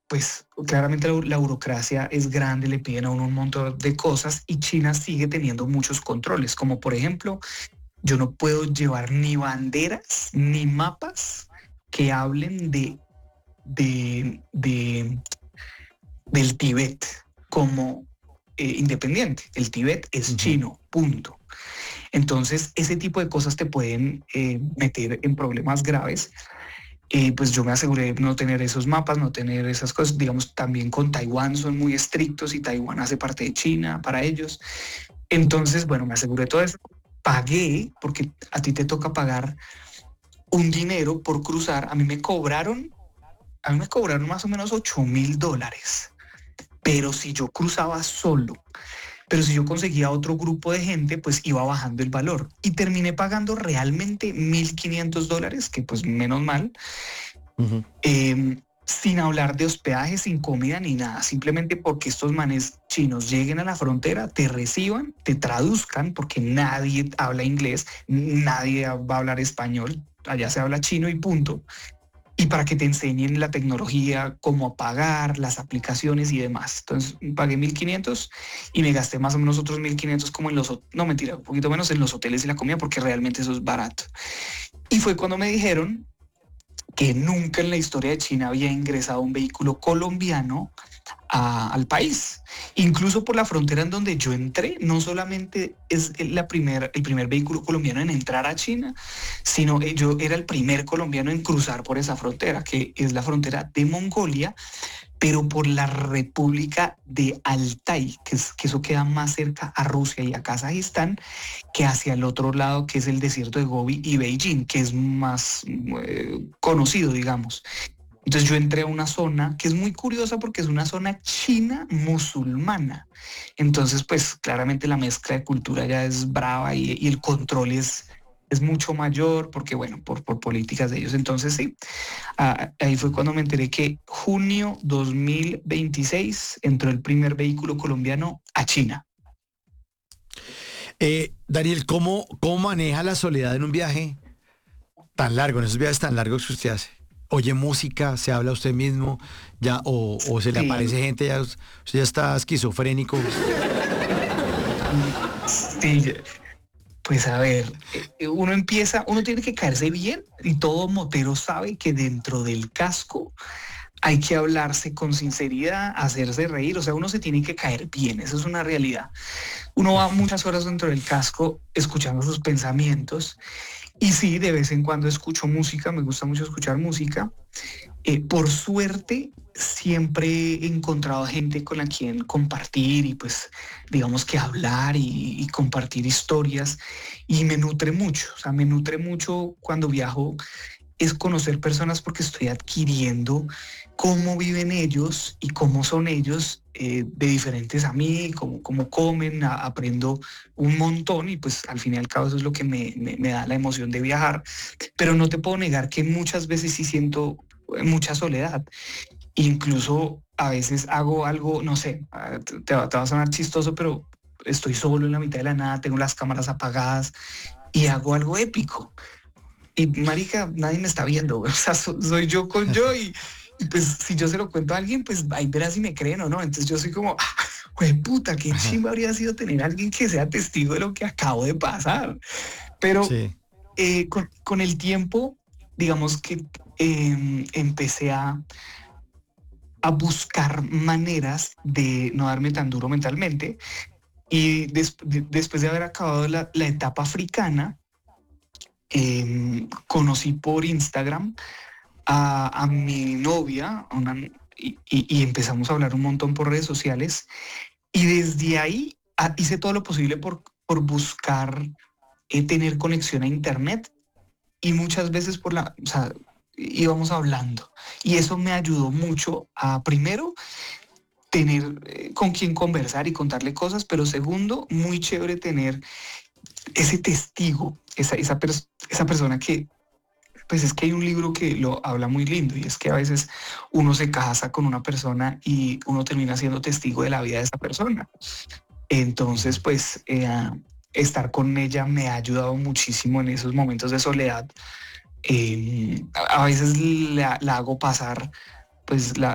pues claramente la burocracia es grande, le piden a uno un montón de cosas y China sigue teniendo muchos controles, como por ejemplo, yo no puedo llevar ni banderas ni mapas que hablen de del Tíbet como independiente. El Tíbet es Ujú. chino, punto. Entonces, ese tipo de cosas te pueden meter en problemas graves. Pues yo me aseguré de no tener esos mapas, no tener esas cosas. Digamos, también con Taiwán son muy estrictos y Taiwán hace parte de China para ellos. Entonces, bueno, me aseguré todo eso. Pagué, porque a ti te toca pagar un dinero por cruzar. A mí me cobraron más o menos $8,000. Pero si yo cruzaba solo, pero si yo conseguía otro grupo de gente, pues iba bajando el valor. Y terminé pagando realmente $1,500, que pues menos mal, Ujú. sin hablar de hospedaje, sin comida ni nada, simplemente porque estos manes chinos lleguen a la frontera, te reciban, te traduzcan, porque nadie habla inglés, nadie va a hablar español, allá se habla chino y punto. Y para que te enseñen la tecnología, cómo pagar, las aplicaciones y demás. Entonces pagué 1,500 y me gasté más o menos otros 1,500 como en no mentira, un poquito menos en los hoteles y la comida, porque realmente eso es barato. Y fue cuando me dijeron que nunca en la historia de China había ingresado un vehículo colombiano al país. Incluso por la frontera en donde yo entré, no solamente es el primer vehículo colombiano en entrar a China, sino yo era el primer colombiano en cruzar por esa frontera, que es la frontera de Mongolia, pero por la República de Altai, que eso queda más cerca a Rusia y a Kazajistán que hacia el otro lado, que es el desierto de Gobi y Beijing, que es más conocido, digamos. Entonces yo entré a una zona que es muy curiosa porque es una zona china musulmana. Entonces, pues claramente la mezcla de cultura ya es brava y el control es mucho mayor porque, bueno, por políticas de ellos. Entonces, sí, ahí fue cuando me enteré que junio 2026 entró el primer vehículo colombiano a China. Daniel, ¿cómo maneja la soledad en un viaje tan largo, en esos viajes tan largos que usted hace? ¿Oye música, se habla usted mismo, ya, o se le Sí, aparece gente, ya, usted ya está esquizofrénico? sí, pues a ver, uno tiene que caerse bien y todo motero sabe que dentro del casco hay que hablarse con sinceridad, hacerse reír, o sea, uno se tiene que caer bien, eso es una realidad. Uno va muchas horas dentro del casco escuchando sus pensamientos y sí, de vez en cuando escucho música, me gusta mucho escuchar música. Por suerte, siempre he encontrado gente con la quien compartir y pues digamos que hablar y compartir historias y me nutre mucho, o sea, me nutre mucho cuando viajo es conocer personas porque estoy adquiriendo cómo viven ellos y cómo son ellos de diferentes a mí, cómo comen, aprendo un montón y pues al fin y al cabo eso es lo que me da la emoción de viajar. Pero no te puedo negar que muchas veces sí siento mucha soledad. Incluso a veces hago algo, no sé, te va a sonar chistoso, pero estoy solo en la mitad de la nada, tengo las cámaras apagadas y hago algo épico. Y marica, nadie me está viendo, o sea, soy yo con yo y pues si yo se lo cuento a alguien, pues ahí verás si me creen o no. Entonces yo soy como, güey, puta, qué chimba habría sido tener a alguien que sea testigo de lo que acabo de pasar. Pero Sí. con el tiempo, digamos que empecé a buscar maneras de no darme tan duro mentalmente y después de haber acabado la etapa africana, conocí por Instagram a mi novia y empezamos a hablar un montón por redes sociales y desde ahí hice todo lo posible por buscar tener conexión a internet y muchas veces o sea, íbamos hablando y eso me ayudó mucho a primero tener con quien conversar y contarle cosas, pero segundo, muy chévere tener ese testigo, esa persona que pues es que hay un libro que lo habla muy lindo y es que a veces uno se casa con una persona y uno termina siendo testigo de la vida de esa persona. Entonces, Ujú. pues estar con ella me ha ayudado muchísimo en esos momentos de soledad. A veces la hago pasar, pues